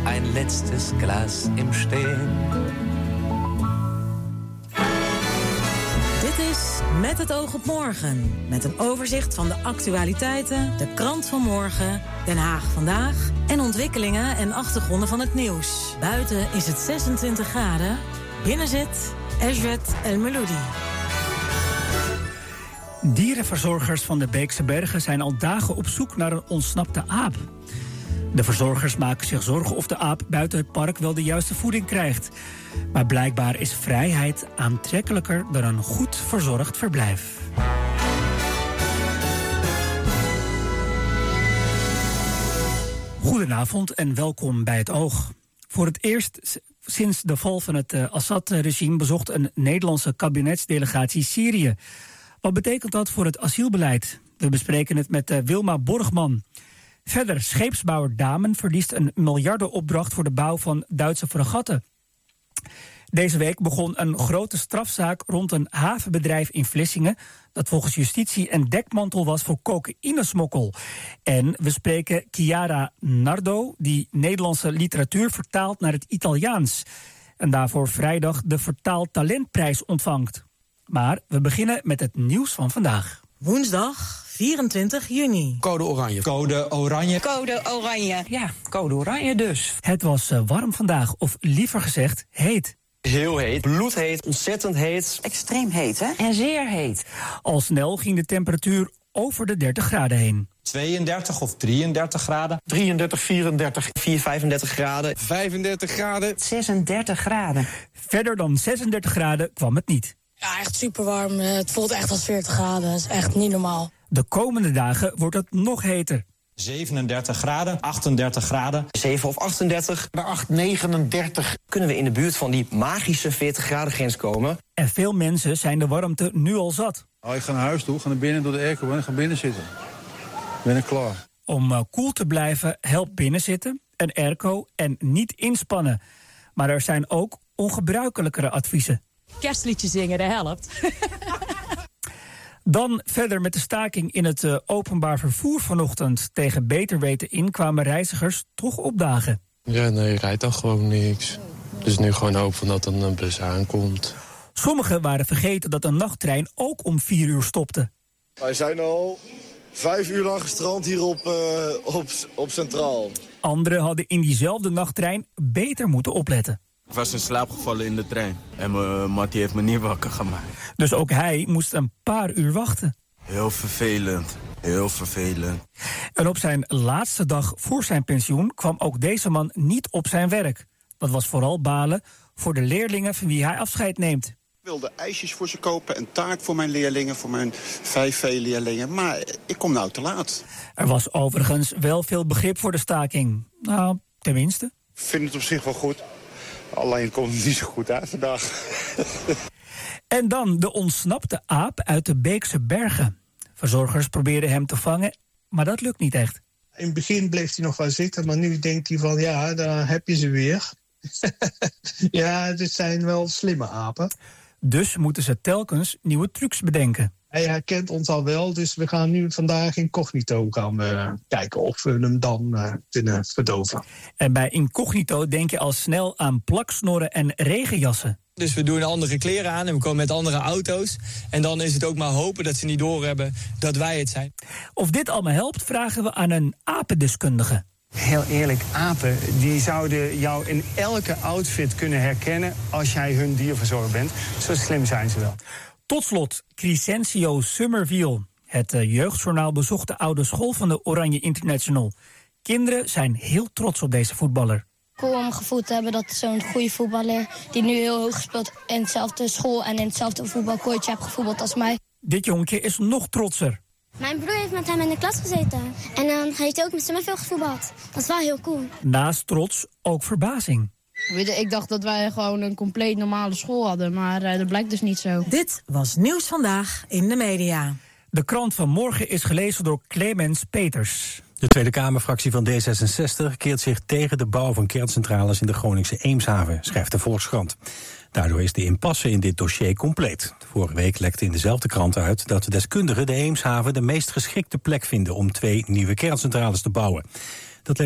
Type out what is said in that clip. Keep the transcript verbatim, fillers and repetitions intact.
ein letztes Glas im Stehen. Dit is Met het oog op morgen. Met een overzicht van de actualiteiten, de krant van morgen, Den Haag vandaag en ontwikkelingen en achtergronden van het nieuws. Buiten is het zesentwintig graden. Binnen zit Eshwet El Meloudi. Dierenverzorgers van de Beekse Bergen zijn al dagen op zoek naar een ontsnapte aap. De verzorgers maken zich zorgen of de aap buiten het park wel de juiste voeding krijgt. Maar blijkbaar is vrijheid aantrekkelijker dan een goed verzorgd verblijf. Goedenavond en welkom bij Het Oog. Voor het eerst sinds de val van het uh, Assad-regime bezocht een Nederlandse kabinetsdelegatie Syrië. Wat betekent dat voor het asielbeleid? We bespreken het met uh, Wilma Borgman. Verder, scheepsbouwer Damen verliest een miljardenopdracht voor de bouw van Duitse fregatten. Deze week begon een grote strafzaak rond een havenbedrijf in Vlissingen dat volgens justitie een dekmantel was voor cocaïnesmokkel. En we spreken Chiara Nardo, die Nederlandse literatuur vertaalt naar het Italiaans. En daarvoor vrijdag de Vertaaltalentprijs ontvangt. Maar we beginnen met het nieuws van vandaag. Woensdag vierentwintig juni. Code oranje. Code oranje. Code oranje. Ja, code oranje dus. Het was uh, warm vandaag, of liever gezegd heet. Heel heet, bloedheet, ontzettend heet. Extreem heet, hè? En zeer heet. Al snel ging de temperatuur over de dertig graden heen. tweeëndertig of drieëndertig graden. drieëndertig, vierendertig, vier, vijfendertig graden. vijfendertig graden. zesendertig graden. Verder dan zesendertig graden kwam het niet. Ja, echt super warm. Het voelt echt als veertig graden. Dat is echt niet normaal. De komende dagen wordt het nog heter. zevenendertig graden, achtendertig graden. zeven of achtendertig. Bij acht, negenendertig. Kunnen we in de buurt van die magische veertig graden grens komen. En veel mensen zijn de warmte nu al zat. Oh, ik ga naar huis toe, ga naar binnen door de airco en ga binnen zitten. Ben ik klaar. Om uh, koel te blijven helpt binnenzitten, een airco en niet inspannen. Maar er zijn ook ongebruikelijkere adviezen. Kerstliedje zingen, dat helpt. Dan verder met de staking in het uh, openbaar vervoer vanochtend. Tegen beter weten in kwamen reizigers toch opdagen. Ja, nee, rijdt dan gewoon niks. Dus nu gewoon hopen dat er een bus aankomt. Sommigen waren vergeten dat een nachttrein ook om vier uur stopte. Wij zijn al vijf uur lang gestrand hier op, uh, op, op Centraal. Anderen hadden in diezelfde nachttrein beter moeten opletten. Ik was in slaap gevallen in de trein en mijn Mattie heeft me niet wakker gemaakt. Dus ook hij moest een paar uur wachten. Heel vervelend, heel vervelend. En op zijn laatste dag voor zijn pensioen kwam ook deze man niet op zijn werk. Dat was vooral balen voor de leerlingen van wie hij afscheid neemt. Ik wilde ijsjes voor ze kopen en taart voor mijn leerlingen, voor mijn vijf V-leerlingen. Maar ik kom nou te laat. Er was overigens wel veel begrip voor de staking. Nou, tenminste. Ik vind het op zich wel goed. Alleen komt het niet zo goed uit vandaag. En dan de ontsnapte aap uit de Beekse Bergen. Verzorgers probeerden hem te vangen, maar dat lukt niet echt. In het begin bleef hij nog wel zitten, maar nu denkt hij van ja, daar heb je ze weer. Ja, dit zijn wel slimme apen. Dus moeten ze telkens nieuwe trucs bedenken. Hij herkent ons al wel, dus we gaan nu vandaag incognito gaan we kijken of we hem dan uh, kunnen verdoven. En bij incognito denk je al snel aan plaksnorren en regenjassen. Dus we doen andere kleren aan en we komen met andere auto's. En dan is het ook maar hopen dat ze niet doorhebben dat wij het zijn. Of dit allemaal helpt, vragen we aan een apendeskundige. Heel eerlijk, apen die zouden jou in elke outfit kunnen herkennen als jij hun dierverzorger bent. Zo slim zijn ze wel. Tot slot, Crescencio Summerville. Het uh, jeugdjournaal bezocht de oude school van de Oranje International. Kinderen zijn heel trots op deze voetballer. Cool om gevoeld te hebben dat zo'n goede voetballer die nu heel hoog speelt in dezelfde school en in hetzelfde voetbalcoach heeft gevoetbald als mij. Dit jongetje is nog trotser. Mijn broer heeft met hem in de klas gezeten. En dan uh, heeft hij ook met z'n veel gevoetbald. Dat is wel heel cool. Naast trots ook verbazing. Ik dacht dat wij gewoon een compleet normale school hadden, maar uh, dat blijkt dus niet zo. Dit was Nieuws Vandaag in de media. De krant van morgen is gelezen door Clemens Peters. De Tweede Kamerfractie van D zesenzestig keert zich tegen de bouw van kerncentrales in de Groningse Eemshaven, schrijft de Volkskrant. Daardoor is de impasse in dit dossier compleet. Vorige week lekte in dezelfde krant uit dat de deskundigen de Eemshaven de meest geschikte plek vinden om twee nieuwe kerncentrales te bouwen.